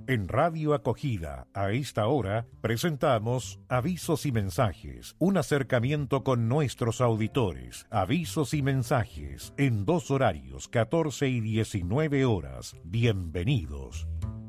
En Radio Acogida, a esta hora, presentamos Avisos y Mensajes, un acercamiento con nuestros auditores. Avisos y mensajes, en 2 horarios, 14 y 19 horas. Bienvenidos.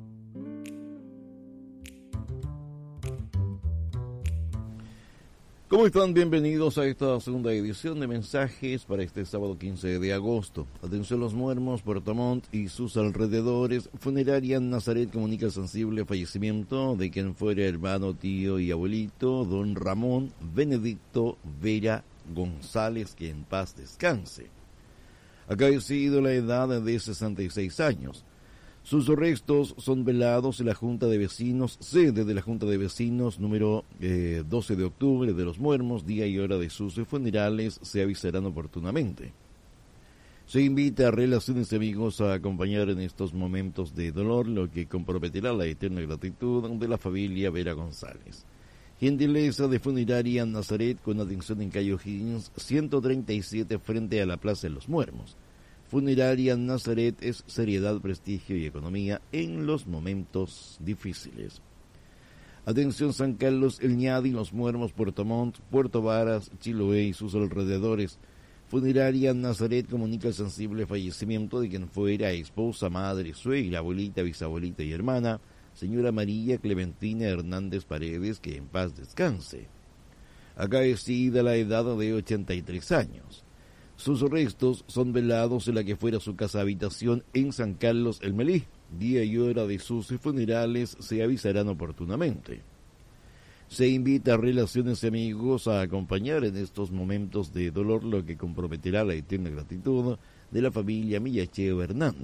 ¿Cómo están? Bienvenidos a esta segunda edición de mensajes para este sábado 15 de agosto. Atención Los Muermos, Puerto Montt y sus alrededores. Funeraria Nazaret comunica el sensible fallecimiento de quien fuera hermano, tío y abuelito, don Ramón Benedicto Vera González, que en paz descanse. Acaecido la edad de 66 años. Sus restos son velados en la Junta de Vecinos, sede de la Junta de Vecinos número 12 de octubre de Los Muermos. Día y hora de sus funerales se avisarán oportunamente. Se invita a relaciones y amigos a acompañar en estos momentos de dolor, lo que comprometerá la eterna gratitud de la familia Vera González. Gentileza de Funeraria Nazaret, con atención en calle O'Higgins 137 frente a la Plaza de Los Muermos. Funeraria Nazaret es seriedad, prestigio y economía en los momentos difíciles. Atención San Carlos, El Ñadi, Los Muermos, Puerto Montt, Puerto Varas, Chiloé y sus alrededores. Funeraria Nazaret comunica el sensible fallecimiento de quien fuera esposa, madre, suegra, abuelita, bisabuelita y hermana, señora María Clementina Hernández Paredes, que en paz descanse. Acaecida la edad de 83 años. Sus restos son velados en la que fuera su casa-habitación en San Carlos El Melí. Día y hora de sus funerales se avisarán oportunamente. Se invita a relaciones y amigos a acompañar en estos momentos de dolor, lo que comprometerá la eterna gratitud de la familia Millacheo Hernández.